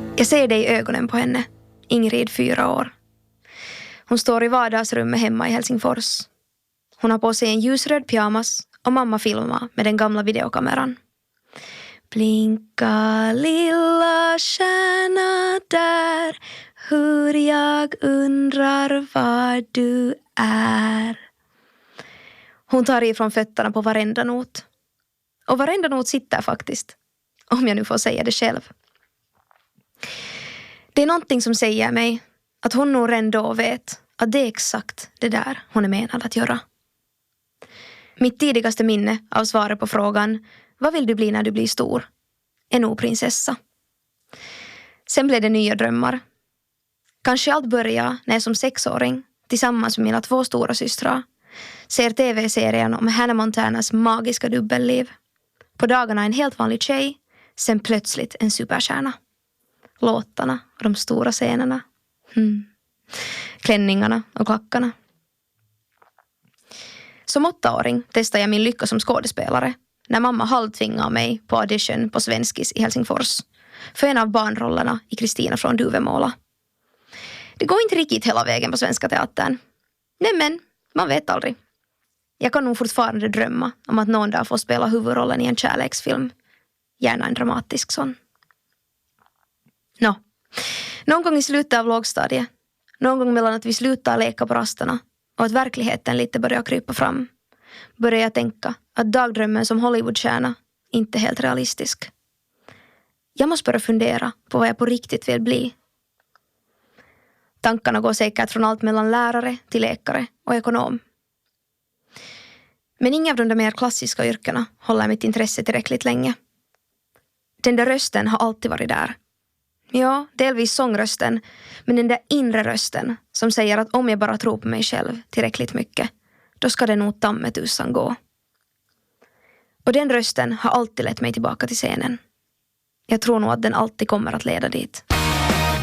Jag ser det i ögonen på henne. Ingrid, 4 år. Hon står i vardagsrummet hemma i Helsingfors. Hon har på sig en ljusröd pyjamas och mamma filmar med den gamla videokameran. Blinka lilla stjärna där, hur jag undrar var du är. Hon tar ifrån fötterna på varenda not. Och varenda not sitter faktiskt. Om jag nu får säga det själv. Det är någonting som säger mig att hon nog ändå vet att det är exakt det där hon är menad att göra. Mitt tidigaste minne av svaret på frågan vad vill du bli när du blir stor? Är nog prinsessa. Sen blev det nya drömmar. Kanske allt började när jag som 6-åring tillsammans med mina 2 stora systrar ser tv-serien om Hannah Montanas magiska dubbelliv. På dagarna en helt vanlig tjej, sen plötsligt en superstjärna. Låtarna och de stora scenerna. Klänningarna och klackarna. Som 8-åring testade jag min lycka som skådespelare när mamma halvtvingade mig på audition på Svenskis i Helsingfors för en av barnrollerna i Kristina från Duvemåla. Det går inte riktigt hela vägen på Svenska Teatern. Nej men, man vet aldrig. Jag kan nog fortfarande drömma om att någon dag få spela huvudrollen i en kärleksfilm. Gärna en dramatisk sån. Någon gång i slutet av lågstadiet, någon gång mellan att vi slutar leka på rasterna och att verkligheten lite börjar krypa fram, börjar jag tänka att dagdrömmen som Hollywoodstjärna inte är helt realistisk. Jag måste börja fundera på vad jag på riktigt vill bli. Tankarna går säkert från allt mellan lärare till läkare och ekonom. Men inga av de där mer klassiska yrkena håller mitt intresse tillräckligt länge. Den där rösten har alltid varit där. Ja, delvis sångrösten, men den där inre rösten som säger att om jag bara tror på mig själv tillräckligt mycket, då ska det nog tamme tusan gå. Och den rösten har alltid lett mig tillbaka till scenen. Jag tror nog att den alltid kommer att leda dit.